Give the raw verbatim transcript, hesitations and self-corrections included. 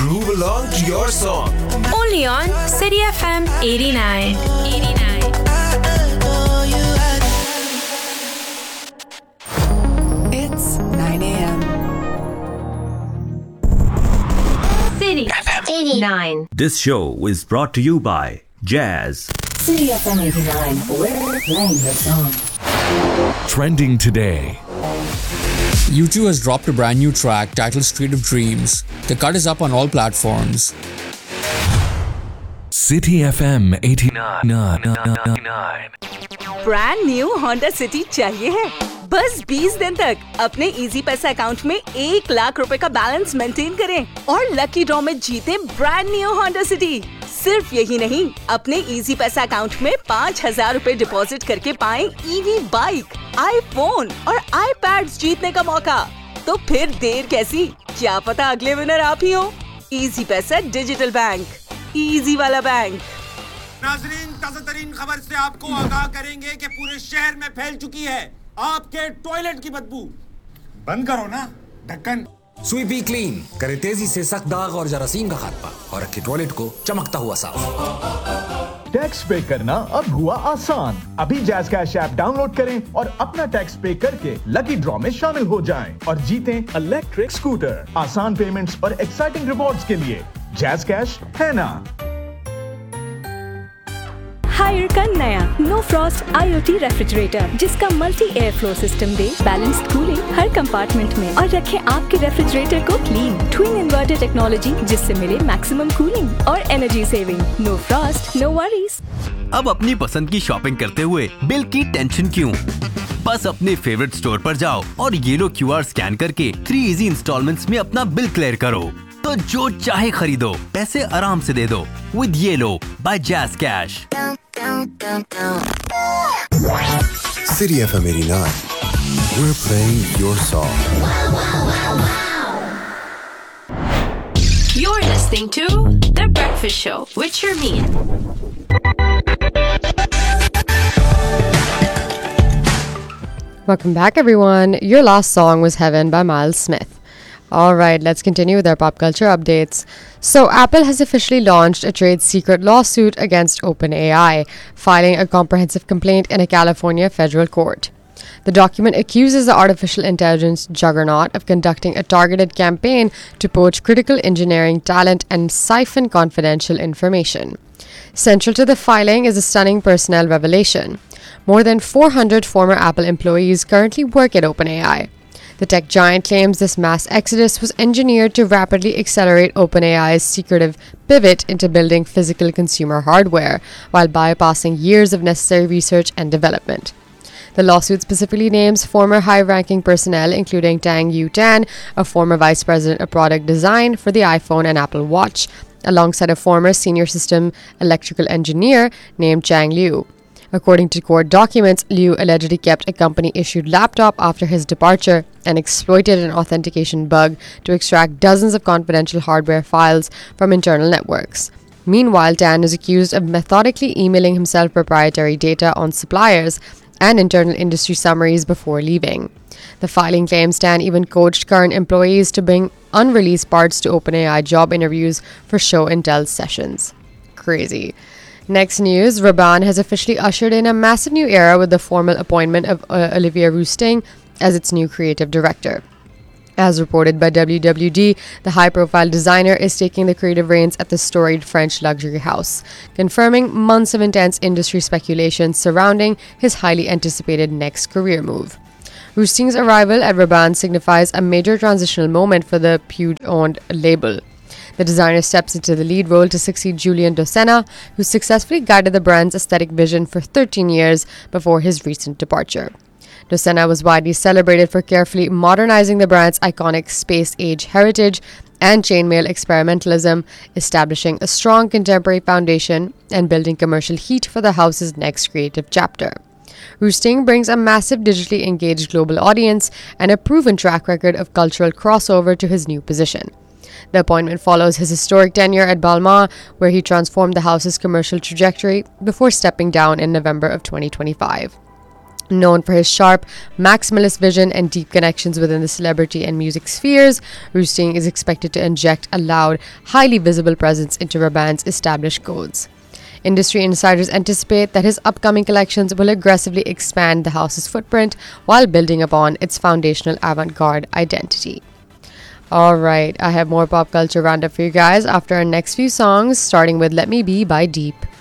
groove along to your song. Only on City F M eighty-nine. eighty-nine. It's nine a.m. City F M eighty-nine. This show is brought to you by Jazz. City F M eighty-nine, we're playing your song. Trending today. U two has dropped a brand new track titled Street of Dreams. The cut is up on all platforms. City F M eighty-nine. Brand new Honda city चाहिए है? बस बीस दिन तक अपने easy पैसा account में एक लाख रुपए का बैलेंस मेंटेन करें और लकी ड्रॉ में जीते ब्रांड न्यू होंडा सिटी। सिर्फ यही नहीं, अपने इजी पैसा अकाउंट में पाँच हजार रूपए डिपॉजिट करके पाएं ईवी बाइक, आईफोन और आईपैड्स जीतने का मौका। तो फिर देर कैसी? क्या पता अगले विनर आप ही हो। इजी पैसा डिजिटल बैंक, इजी वाला बैंक। नाजरीन, ताज़ा तरीन खबर से आपको आगाह करेंगे कि पूरे शहर में फैल चुकी है आपके टॉयलेट की बदबू। बंद करो ना ढक्कन। स्वीपी क्लीन करे तेजी से सख्त दाग और जरासीम का खात्मा और रखे टॉयलेट को चमकता हुआ साफ। टैक्स पे करना अब हुआ आसान। अभी जैज़ कैश ऐप डाउनलोड करें और अपना टैक्स पे करके लकी ड्रॉ में शामिल हो जाएं और जीतें इलेक्ट्रिक स्कूटर। आसान पेमेंट्स और एक्साइटिंग रिवॉर्ड्स के लिए जैज़ कैश है ना। हायर का नया नो फ्रॉस्ट आईओटी रेफ्रिजरेटर, जिसका मल्टी एयर फ्लो सिस्टम दे बैलेंस्ड कूलिंग हर कंपार्टमेंट में और रखे आपके रेफ्रिजरेटर को क्लीन। ट्विन इन्वर्टर टेक्नोलॉजी, जिससे मिले मैक्सिमम कूलिंग और energy saving. No Frost, no worries. अब अपनी पसंद की शॉपिंग करते हुए बिल की टेंशन क्यों? बस अपने फेवरेट स्टोर पर जाओ और ये लो क्यूआर स्कैन करके थ्री इजी इंस्टॉलमेंट्स में अपना बिल क्लियर करो। तो जो चाहे खरीदो, पैसे आराम से दे दो विद ये लो bye jazz cash. City F M eighty-nine. We're playing your song. You're listening to The Breakfast Show with Sharmeen. Welcome back, everyone. Your last song was Heaven by Miles Smith. All right, let's continue with our pop culture updates. So, Apple has officially launched a trade secret lawsuit against OpenAI, filing a comprehensive complaint in a California federal court. The document accuses the artificial intelligence juggernaut of conducting a targeted campaign to poach critical engineering talent and siphon confidential information. Central to the filing is a stunning personnel revelation. More than four hundred former Apple employees currently work at OpenAI. The tech giant claims this mass exodus was engineered to rapidly accelerate OpenAI's secretive pivot into building physical consumer hardware, while bypassing years of necessary research and development. The lawsuit specifically names former high-ranking personnel, including Tang Yu Tan, a former vice president of product design for the iPhone and Apple Watch, alongside a former senior system electrical engineer named Chang Liu. According to court documents, Liu allegedly kept a company-issued laptop after his departure and exploited an authentication bug to extract dozens of confidential hardware files from internal networks. Meanwhile, Tan is accused of methodically emailing himself proprietary data on suppliers and internal industry summaries before leaving. The filing claims Tan even coached current employees to bring unreleased parts to OpenAI job interviews for show and tell sessions. Crazy. Next news, Raban has officially ushered in a massive new era with the formal appointment of uh, Olivier Rousteing as its new creative director. As reported by W W D, the high-profile designer is taking the creative reins at the storied French luxury house, confirming months of intense industry speculation surrounding his highly anticipated next career move. Rousteing's arrival at Raban signifies a major transitional moment for the Puig-owned label. The designer steps into the lead role to succeed Julien Dossena, who successfully guided the brand's aesthetic vision for thirteen years before his recent departure. Dossena was widely celebrated for carefully modernizing the brand's iconic space-age heritage and chainmail experimentalism, establishing a strong contemporary foundation and building commercial heat for the house's next creative chapter. Rousteing brings a massive digitally engaged global audience and a proven track record of cultural crossover to his new position. The appointment follows his historic tenure at Balmain, where he transformed the house's commercial trajectory before stepping down in November of twenty twenty-five. Known for his sharp, maximalist vision and deep connections within the celebrity and music spheres, Roosting is expected to inject a loud, highly visible presence into the band's established codes. Industry insiders anticipate that his upcoming collections will aggressively expand the house's footprint while building upon its foundational avant-garde identity. Alright, I have more pop culture roundup for you guys after our next few songs, starting with Let Me Be by Deep.